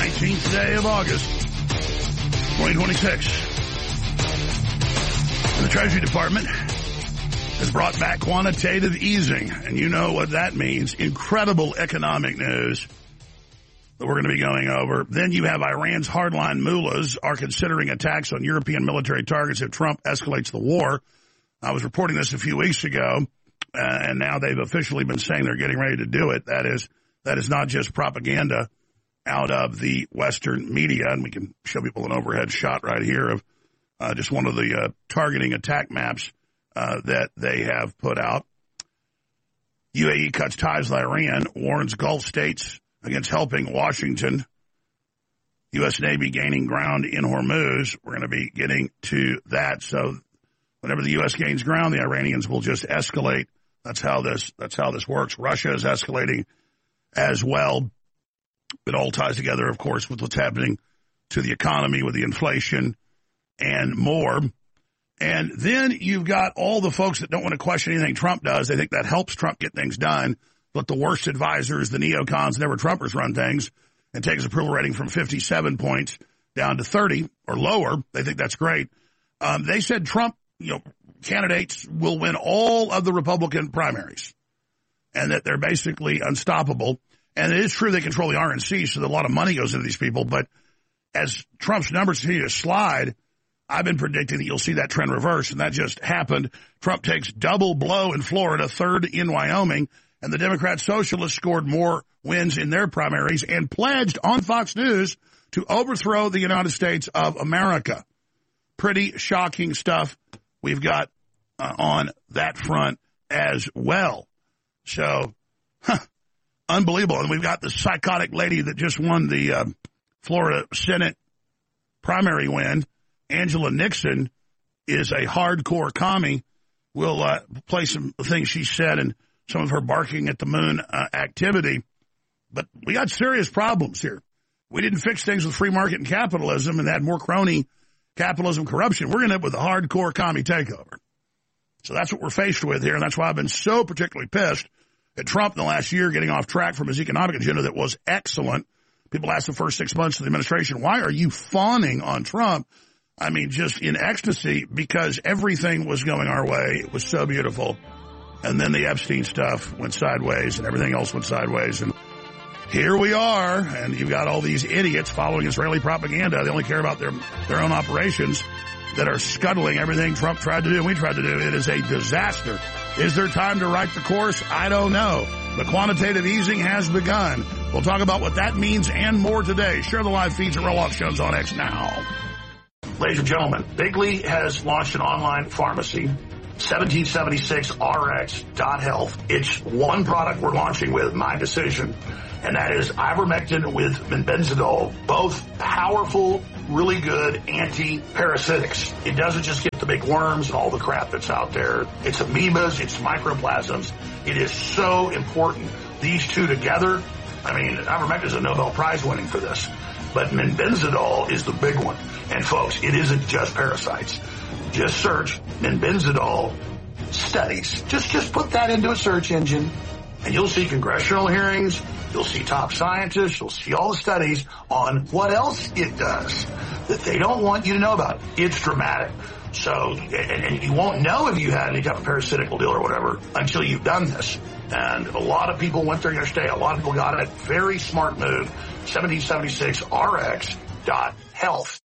19th day of August, 2026. And the Treasury Department has brought back quantitative easing. And you know what that means. Incredible economic news that we're going to be going over. Then you have Iran's hardline mullahs are considering attacks on European military targets if Trump escalates the war. I was reporting this a few weeks ago, and now they've officially been saying they're getting ready to do it. That is not just propaganda out of the Western media, and we can show people an overhead shot right here of just one of the targeting attack maps that they have put out. UAE cuts ties with Iran, warns Gulf states against helping Washington. U.S. Navy gaining ground in Hormuz. We're going to be getting to that. So whenever the U.S. gains ground, the Iranians will just escalate. That's how this works. Russia is escalating as well. It all ties together, of course, with what's happening to the economy, with the inflation and more. And then you've got all the folks that don't want to question anything Trump does. They think that helps Trump get things done. But the worst advisors, the neocons, never Trumpers run things and take his approval rating from 57 points down to 30 or lower. They think that's great. They said Trump, candidates will win all of the Republican primaries and that they're basically unstoppable. And it is true they control the RNC, so that a lot of money goes into these people. But as Trump's numbers continue to slide, I've been predicting that you'll see that trend reverse, and that just happened. Trump takes double blow in Florida, third in Wyoming, and the Democrat Socialists scored more wins in their primaries and pledged on Fox News to overthrow the United States of America. Pretty shocking stuff we've got on that front as well. So, unbelievable. And we've got the psychotic lady that just won the Florida Senate primary win. Angela Nixon is a hardcore commie. We'll play some things she said and some of her barking at the moon activity. But we got serious problems here. We didn't fix things with free market and capitalism and had more crony capitalism corruption. We're going to end up with a hardcore commie takeover. So that's what we're faced with here, and that's why I've been so particularly pissed at Trump in the last year getting off track from his economic agenda that was excellent. People asked the first 6 months of the administration, why are you fawning on Trump? I mean, just in ecstasy, because everything was going our way. It was so beautiful. And then the Epstein stuff went sideways and everything else went sideways. And here we are. And you've got all these idiots following Israeli propaganda. They only care about their own operations that are scuttling everything Trump tried to do and we tried to do. It is a disaster. Is there time to right the course? I don't know. The quantitative easing has begun. We'll talk about what that means and more today. Share the live feeds at Roll-Off Shows on X now. Ladies and gentlemen, Bigley has launched an online pharmacy, 1776rx.health. It's one product we're launching with, my decision, and that is ivermectin with benzidol, both powerful, really good anti-parasitics. It doesn't just get the big worms and all the crap that's out there. It's amoebas, it's microplasms. It is so important. These two together, I mean, ivermectin is a Nobel Prize winning for this. But benzidol is the big one. And folks, it isn't just parasites. Just search benzidol studies. Just put that into a search engine and you'll see congressional hearings. You'll see top scientists. You'll see all the studies on what else it does that they don't want you to know about. It's dramatic. So, and you won't know if you had any type of parasitical deal or whatever until you've done this. And a lot of people went there yesterday. A lot of people got it. Very smart move. 1776rx.health.